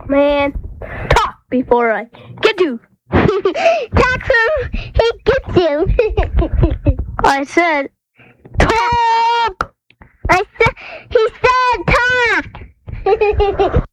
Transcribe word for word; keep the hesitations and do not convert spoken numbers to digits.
Man, talk before I get you. Talk so he gets you. I said talk. I said he said talk.